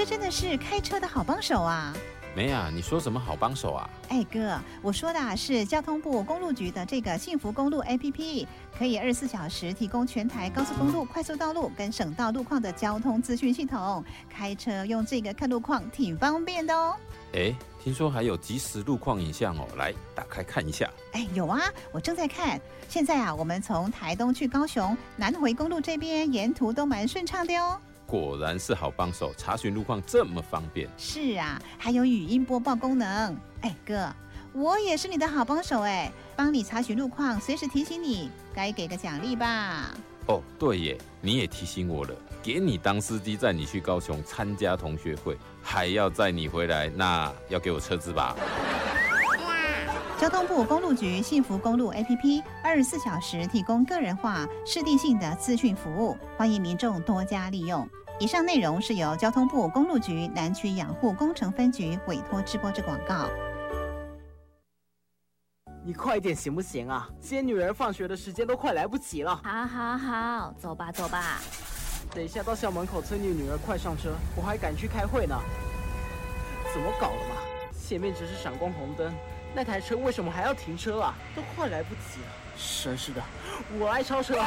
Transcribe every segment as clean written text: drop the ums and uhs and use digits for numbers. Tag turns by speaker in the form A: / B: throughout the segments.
A: 这真的是开车的好帮手啊！
B: 没啊，你说什么好帮手啊？
A: 哎哥，我说的是交通部公路局的这个幸福公路 APP， 可以24小时提供全台高速公路、快速道路跟省道路况的交通资讯系统。开车用这个看路况挺方便的哦。
B: 哎，听说还有即时路况影像哦，来打开看一下。
A: 哎，有啊，我正在看。现在啊，我们从台东去高雄南回公路这边，沿途都蛮顺畅的哦。
B: 果然是好帮手，查询路况这么方便。
A: 是啊，还有语音播报功能。哎哥，我也是你的好帮手哎，帮你查询路况，随时提醒你，该给个奖励吧。
B: 哦，对耶，你也提醒我了，给你当司机载你去高雄参加同学会，还要载你回来，那要给我车资吧。
A: 交通部公路局幸福公路 APP 24小时提供个人化、适地性的资讯服务，欢迎民众多加利用。以上内容是由交通部公路局南区养护工程分局委托直播之广告。
C: 你快点行不行啊？接女儿放学的时间都快来不及了。
D: 好，走吧走吧。
C: 等一下到校门口催你女儿快上车，我还赶去开会呢。怎么搞的嘛？前面只是闪光红灯，那台车为什么还要停车啊？都快来不及了。真是的，我来超车。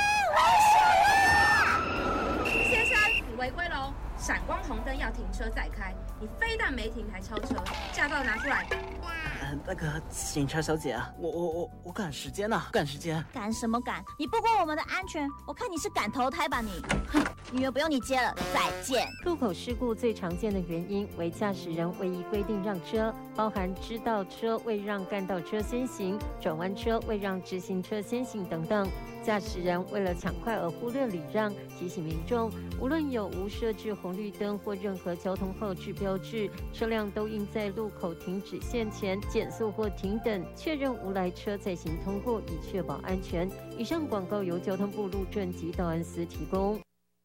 E: 先生，你违规喽！闪光红灯要停车再开，你非但没停还超车，驾照拿出来。
C: 那个警察小姐，我赶时间呢，赶时间。
D: 赶什么赶？你不顾我们的安全，我看你是赶投胎吧你！哼，女儿不用你接了，再见。
F: 路口事故最常见的原因为驾驶人未依规定让车，包含支道车未让干道车先行、转弯车未让直行车先行等等。驾驶人为了抢快而忽略礼让，提醒民众，无论有无设置红绿灯或任何交通号志标志，车辆都应在路口停止线前减速或停等，确认无来车再行通过，以确保安全。以上广告由交通部路政及道安司提供。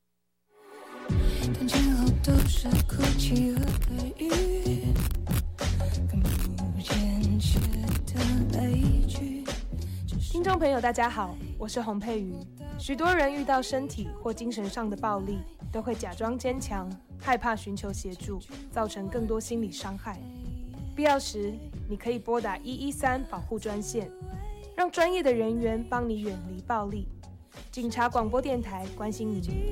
G: 但前后都是哭泣和悲语，看不见却的悲剧。
H: 听众朋友大家好，我是洪佩瑜。许多人遇到身体或精神上的暴力，都会假装坚强，害怕寻求协助，造成更多心理伤害。必要时，你可以拨打113保护专线，让专业的人员帮你远离暴力。警察广播电台关心您。